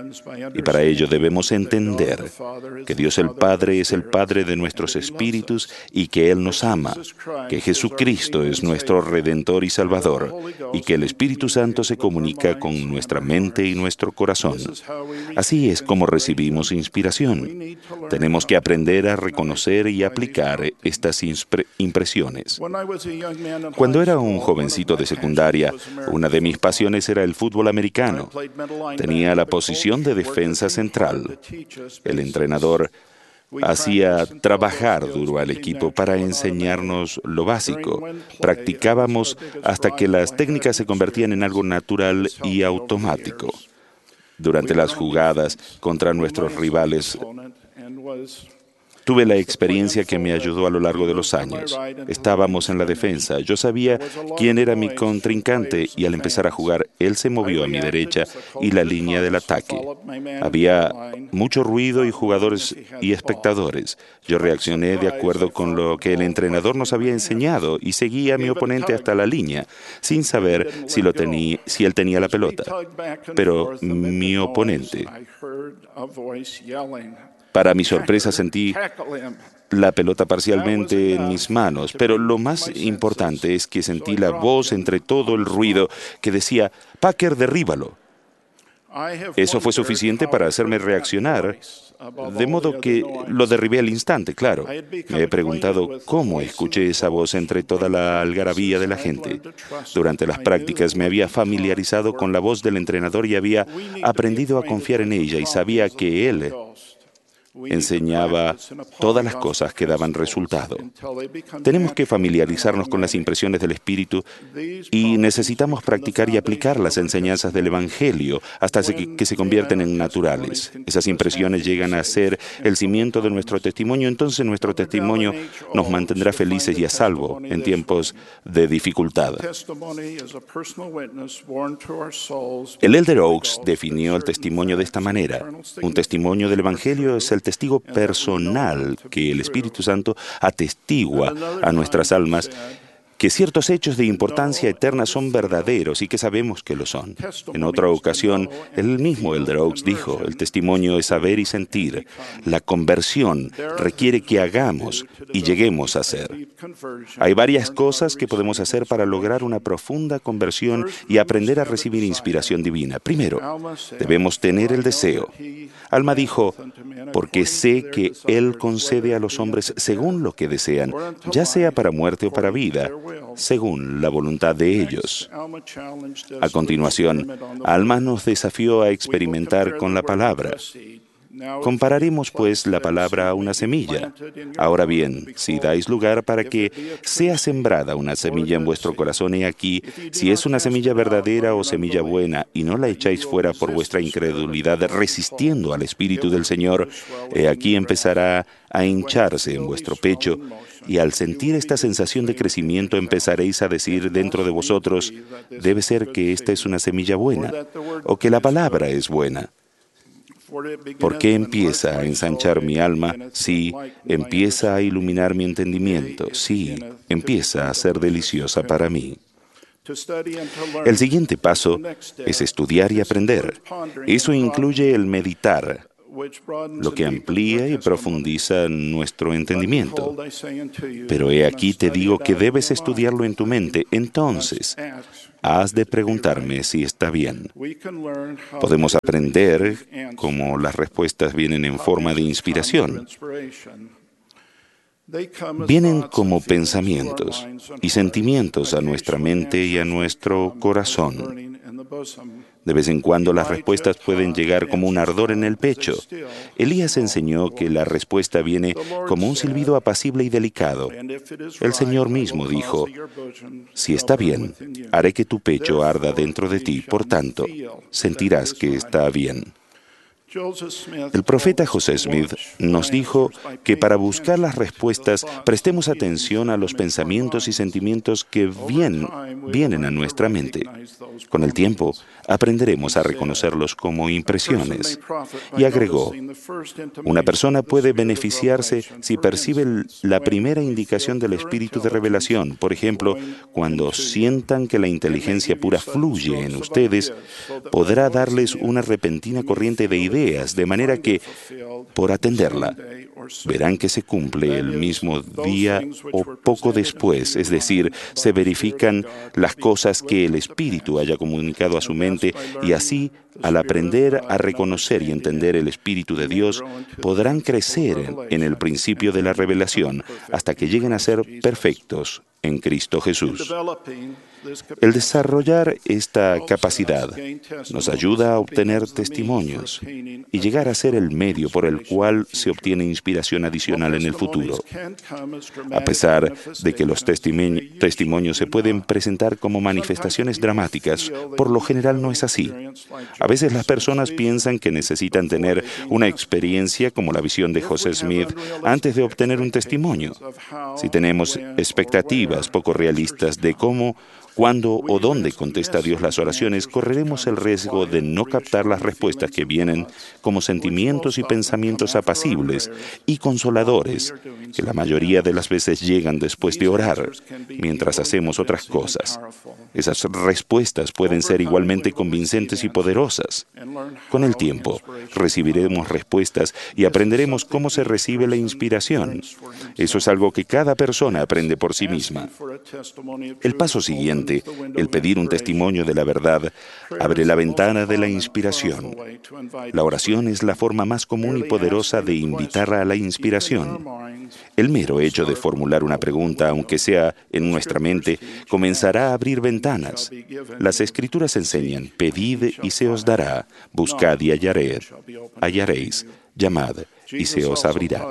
Y para ello debemos entender que Dios el Padre es el Padre de nuestros espíritus y que Él nos ama, que Jesucristo es nuestro Redentor y Salvador, y que el Espíritu Santo se comunica con nuestra mente y nuestro corazón. Así es como recibimos inspiración. Tenemos que aprender a reconocer y aplicar estas impresiones. Cuando era un jovencito de secundaria, una de mis pasiones era el fútbol americano. Tenía la posición de defensa central. El entrenador hacía trabajar duro al equipo para enseñarnos lo básico. Practicábamos hasta que las técnicas se convertían en algo natural y automático. Durante las jugadas contra nuestros rivales, tuve la experiencia que me ayudó a lo largo de los años. Estábamos en la defensa. Yo sabía quién era mi contrincante y al empezar a jugar, él se movió a mi derecha y la línea del ataque. Había mucho ruido y jugadores y espectadores. Yo reaccioné de acuerdo con lo que el entrenador nos había enseñado y seguía a mi oponente hasta la línea, sin saber si, lo tenía, si él tenía la pelota. Pero mi oponente... Para mi sorpresa sentí la pelota parcialmente en mis manos, pero lo más importante es que sentí la voz entre todo el ruido que decía, «Packer, derríbalo». Eso fue suficiente para hacerme reaccionar, de modo que lo derribé al instante, claro. Me he preguntado cómo escuché esa voz entre toda la algarabía de la gente. Durante las prácticas me había familiarizado con la voz del entrenador y había aprendido a confiar en ella y sabía que él enseñaba todas las cosas que daban resultado. Tenemos que familiarizarnos con las impresiones del Espíritu y necesitamos practicar y aplicar las enseñanzas del Evangelio hasta que se convierten en naturales. Esas impresiones llegan a ser el cimiento de nuestro testimonio, entonces nuestro testimonio nos mantendrá felices y a salvo en tiempos de dificultad. El elder Oaks definió el testimonio de esta manera. Un testimonio del Evangelio es el testigo personal que el Espíritu Santo atestigua a nuestras almas que ciertos hechos de importancia eterna son verdaderos y que sabemos que lo son. En otra ocasión, el mismo elder Oaks dijo, el testimonio es saber y sentir. La conversión requiere que hagamos y lleguemos a ser. Hay varias cosas que podemos hacer para lograr una profunda conversión y aprender a recibir inspiración divina. Primero, debemos tener el deseo. Alma dijo, porque sé que Él concede a los hombres según lo que desean, ya sea para muerte o para vida. según la voluntad de ellos. A continuación, Alma nos desafió a experimentar con la palabra. Compararemos, pues, la palabra a una semilla. Ahora bien, si dais lugar para que sea sembrada una semilla en vuestro corazón, he aquí, si es una semilla verdadera o semilla buena, y no la echáis fuera por vuestra incredulidad, resistiendo al Espíritu del Señor, he aquí empezará a hincharse en vuestro pecho, y al sentir esta sensación de crecimiento empezaréis a decir dentro de vosotros, debe ser que esta es una semilla buena, o que la palabra es buena. ¿Por qué empieza a ensanchar mi alma? Sí, empieza a iluminar mi entendimiento. Sí, empieza a ser deliciosa para mí. El siguiente paso es estudiar y aprender. Eso incluye el meditar, lo que amplía y profundiza nuestro entendimiento. Pero he aquí te digo que debes estudiarlo en tu mente. Entonces, has de preguntarme si está bien. Podemos aprender cómo las respuestas vienen en forma de inspiración. Vienen como pensamientos y sentimientos a nuestra mente y a nuestro corazón. De vez en cuando las respuestas pueden llegar como un ardor en el pecho. Elías enseñó que la respuesta viene como un silbido apacible y delicado. El Señor mismo dijo, si está bien, haré que tu pecho arda dentro de ti, por tanto, sentirás que está bien. El profeta José Smith nos dijo que para buscar las respuestas prestemos atención a los pensamientos y sentimientos que bien, vienen a nuestra mente. Con el tiempo, aprenderemos a reconocerlos como impresiones. Y agregó, una persona puede beneficiarse si percibe la primera indicación del espíritu de revelación. Por ejemplo, cuando sientan que la inteligencia pura fluye en ustedes, podrá darles una repentina corriente de ideas, de manera que, por atenderla, verán que se cumple el mismo día o poco después, es decir, se verifican las cosas que el Espíritu haya comunicado a su mente, y así, al aprender a reconocer y entender el Espíritu de Dios, podrán crecer en el principio de la revelación hasta que lleguen a ser perfectos en Cristo Jesús. El desarrollar esta capacidad nos ayuda a obtener testimonios y llegar a ser el medio por el cual se obtiene inspiración adicional en el futuro. A pesar de que los testimo- testimonios se pueden presentar como manifestaciones dramáticas, por lo general no es así. A veces las personas piensan que necesitan tener una experiencia como la visión de José Smith antes de obtener un testimonio. Si tenemos expectativas poco realistas de cómo, cuándo o dónde contesta Dios las oraciones, correremos el riesgo de no captar las respuestas que vienen como sentimientos y pensamientos apacibles y consoladores, que la mayoría de las veces llegan después de orar, mientras hacemos otras cosas. Esas respuestas pueden ser igualmente convincentes y poderosas. Con el tiempo, recibiremos respuestas y aprenderemos cómo se recibe la inspiración. Eso es algo que cada persona aprende por sí misma. El paso siguiente, el pedir un testimonio de la verdad, abre la ventana de la inspiración. La oración es la forma más común y poderosa de invitar a la inspiración. El mero hecho de formular una pregunta, aunque sea en nuestra mente, comenzará a abrir ventanas. Las Escrituras enseñan, pedid y se os dará, buscad y hallared, hallaréis, llamad y se os abrirá.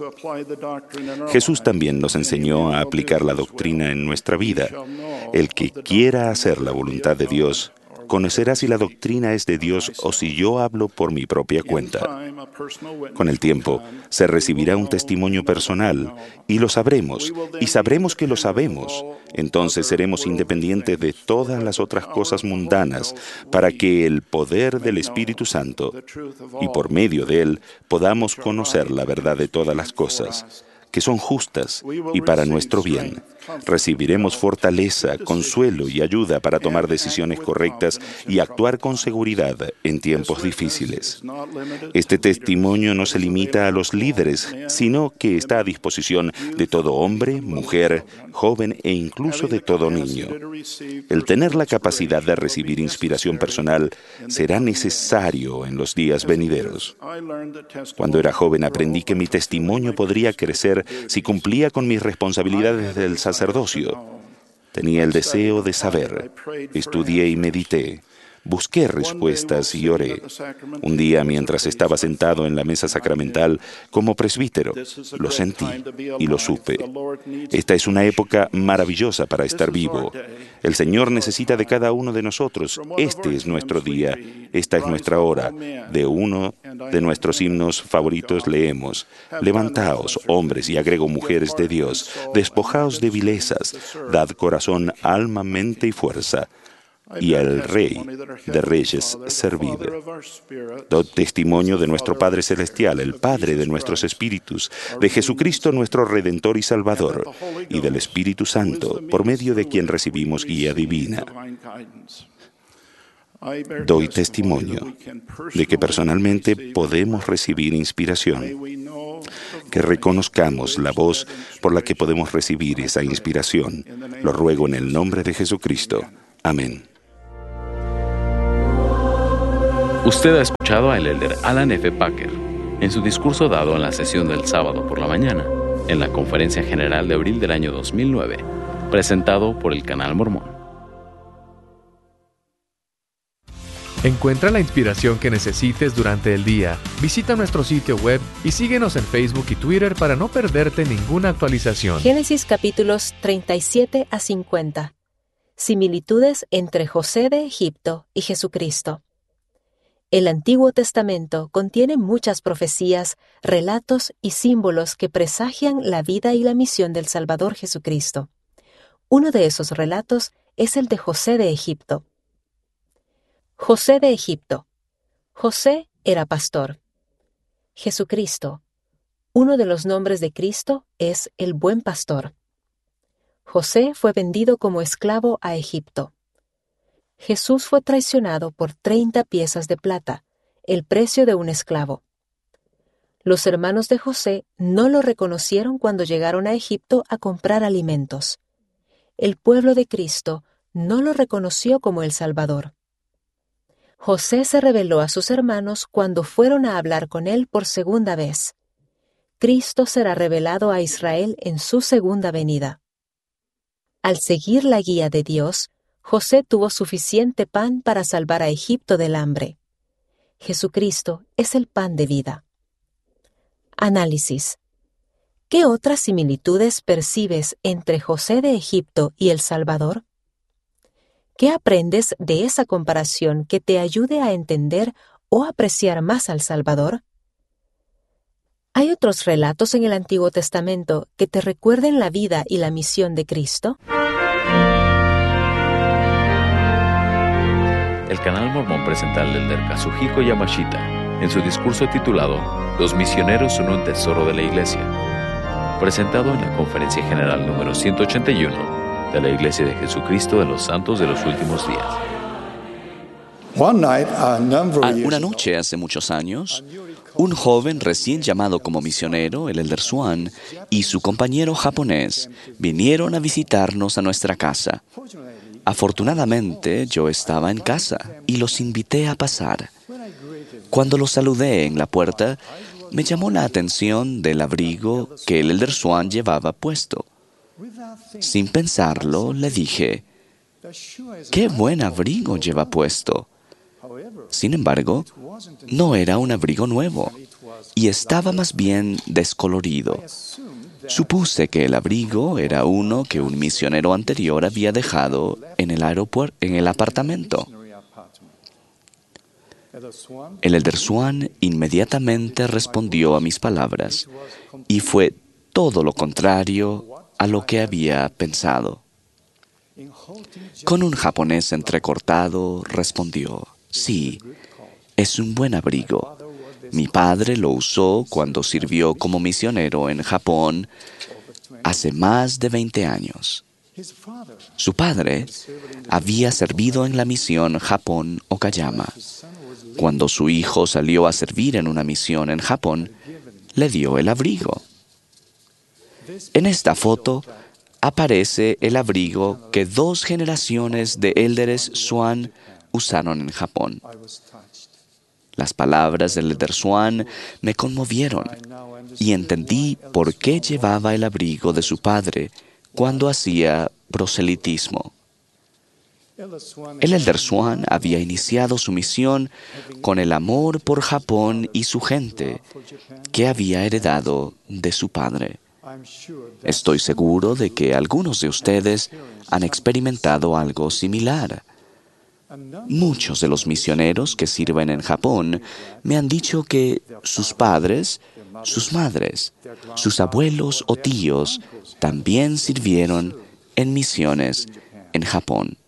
Jesús también nos enseñó a aplicar la doctrina en nuestra vida. El que quiera hacer la voluntad de Dios, conocerá si la doctrina es de Dios o si yo hablo por mi propia cuenta. Con el tiempo, se recibirá un testimonio personal y lo sabremos, y sabremos que lo sabemos. Entonces seremos independientes de todas las otras cosas mundanas para que el poder del Espíritu Santo y por medio de él podamos conocer la verdad de todas las cosas, que son justas y para nuestro bien. Recibiremos fortaleza, consuelo y ayuda para tomar decisiones correctas y actuar con seguridad en tiempos difíciles. Este testimonio no se limita a los líderes, sino que está a disposición de todo hombre, mujer, joven e incluso de todo niño. El tener la capacidad de recibir inspiración personal será necesario en los días venideros. Cuando era joven aprendí que mi testimonio podría crecer si cumplía con mis responsabilidades del sacerdocio. Tenía el deseo de saber. Estudié y medité. Busqué respuestas y oré. Un día, mientras estaba sentado en la mesa sacramental como presbítero, lo sentí y lo supe. Esta es una época maravillosa para estar vivo. El Señor necesita de cada uno de nosotros. Este es nuestro día. Esta es nuestra hora. De uno de nuestros himnos favoritos leemos: levantaos, hombres, y agrego mujeres de Dios. Despojaos de vilezas. Dad corazón, alma, mente y fuerza. Y al Rey de Reyes servid. Dad testimonio de nuestro Padre Celestial, el Padre de nuestros espíritus, de Jesucristo nuestro Redentor y Salvador, y del Espíritu Santo, por medio de quien recibimos guía divina. Doy testimonio de que personalmente podemos recibir inspiración, que reconozcamos la voz por la que podemos recibir esa inspiración. Lo ruego en el nombre de Jesucristo. Amén. Usted ha escuchado al elder Alan F. Packer en su discurso dado en la sesión del sábado por la mañana, en la Conferencia General de abril del año dos mil nueve, presentado por el Canal Mormón. Encuentra la inspiración que necesites durante el día. Visita nuestro sitio web y síguenos en Facebook y Twitter para no perderte ninguna actualización. Génesis capítulos treinta y siete a cincuenta. Similitudes entre José de Egipto y Jesucristo. El Antiguo Testamento contiene muchas profecías, relatos y símbolos que presagian la vida y la misión del Salvador Jesucristo. Uno de esos relatos es el de José de Egipto. José de Egipto. José era pastor. Jesucristo. Uno de los nombres de Cristo es el Buen Pastor. José fue vendido como esclavo a Egipto. Jesús fue traicionado por treinta piezas de plata, el precio de un esclavo. Los hermanos de José no lo reconocieron cuando llegaron a Egipto a comprar alimentos. El pueblo de Cristo no lo reconoció como el Salvador. José se reveló a sus hermanos cuando fueron a hablar con él por segunda vez. Cristo será revelado a Israel en su segunda venida. Al seguir la guía de Dios, José tuvo suficiente pan para salvar a Egipto del hambre. Jesucristo es el pan de vida. Análisis. ¿Qué otras similitudes percibes entre José de Egipto y el Salvador? ¿Qué aprendes de esa comparación que te ayude a entender o apreciar más al Salvador? ¿Hay otros relatos en el Antiguo Testamento que te recuerden la vida y la misión de Cristo? El Canal Mormón presenta al elder Kazuhiko Yamashita en su discurso titulado Los misioneros son un tesoro de la Iglesia, presentado en la Conferencia General número ciento ochenta y uno de la Iglesia de Jesucristo de los Santos de los Últimos Días. Una noche hace muchos años, un joven recién llamado como misionero, el elder Swan, y su compañero japonés vinieron a visitarnos a nuestra casa. Afortunadamente, yo estaba en casa y los invité a pasar. Cuando los saludé en la puerta, me llamó la atención del abrigo que el elder Swan llevaba puesto. Sin pensarlo, le dije, «¡Qué buen abrigo lleva puesto!». Sin embargo, no era un abrigo nuevo y estaba más bien descolorido. Supuse que el abrigo era uno que un misionero anterior había dejado en el aeropuerto, en el apartamento. El elder Swan inmediatamente respondió a mis palabras y fue todo lo contrario a lo que había pensado. Con un japonés entrecortado respondió, «Sí, es un buen abrigo. Mi padre lo usó cuando sirvió como misionero en Japón hace más de veinte años. Su padre había servido en la misión Japón-Okayama. Cuando su hijo salió a servir en una misión en Japón, le dio el abrigo. En esta foto aparece el abrigo que dos generaciones de élderes Swan usaron en Japón. Las palabras del elder Swan me conmovieron y entendí por qué llevaba el abrigo de su padre cuando hacía proselitismo. El Elder Swan había iniciado su misión con el amor por Japón y su gente que había heredado de su padre. Estoy seguro de que algunos de ustedes han experimentado algo similar. Muchos de los misioneros que sirven en Japón me han dicho que sus padres, sus madres, sus abuelos o tíos también sirvieron en misiones en Japón.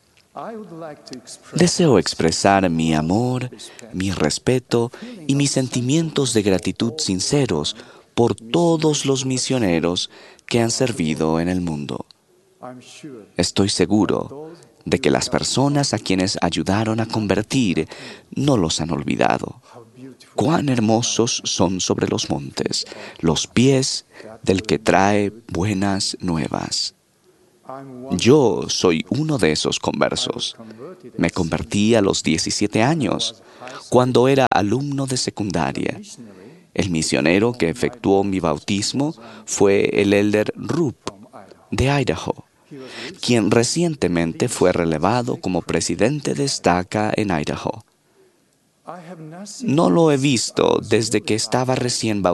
Deseo expresar mi amor, mi respeto y mis sentimientos de gratitud sinceros por todos los misioneros que han servido en el mundo. Estoy seguro de que las personas a quienes ayudaron a convertir no los han olvidado. Cuán hermosos son sobre los montes los pies del que trae buenas nuevas. Yo soy uno de esos conversos. Me convertí a los diecisiete años, cuando era alumno de secundaria. El misionero que efectuó mi bautismo fue el Elder Rupp de Idaho, quien recientemente fue relevado como presidente de estaca en Idaho. No lo he visto desde que estaba recién bautizado.